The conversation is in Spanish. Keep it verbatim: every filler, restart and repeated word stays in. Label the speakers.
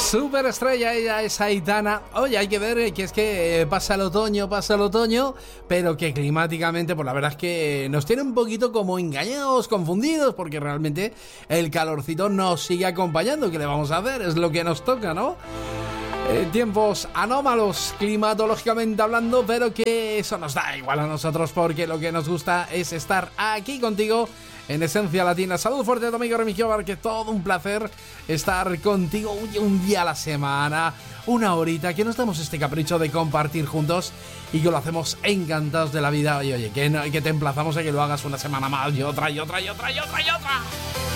Speaker 1: Superestrella, ella es Aitana. Oye, hay que ver que es que pasa el otoño, pasa el otoño, pero que climáticamente, pues la verdad es que nos tiene un poquito como engañados, confundidos, porque realmente el calorcito nos sigue acompañando. ¿Qué le vamos a hacer? Es lo que nos toca, ¿no? Eh, tiempos anómalos climatológicamente hablando, pero que eso nos da igual a nosotros, porque lo que nos gusta es estar aquí contigo en Esencia Latina. Salud fuerte, tu amigo Remigio Vázquez, todo un placer estar contigo un día a la semana, una horita, que nos damos este capricho de compartir juntos y que lo hacemos encantados de la vida. Y oye, que, no, que te emplazamos a que lo hagas una semana más y otra y otra y otra y otra y otra.